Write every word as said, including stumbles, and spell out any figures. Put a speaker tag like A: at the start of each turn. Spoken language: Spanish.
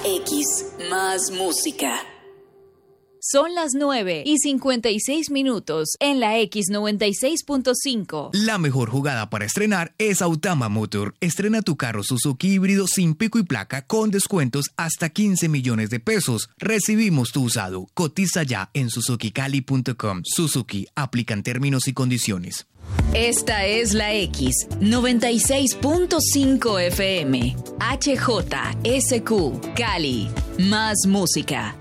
A: X más música.
B: Son las nueve y cincuenta y seis minutos en la X noventa y seis punto cinco.
C: La mejor jugada para estrenar es Autama Motor. Estrena tu carro Suzuki híbrido sin pico y placa con descuentos hasta quince millones de pesos. Recibimos tu usado. Cotiza ya en suzuki cali punto com. Suzuki, aplican términos y condiciones.
B: Esta es la X noventa y seis punto cinco F M. H J S Q Cali. Más música.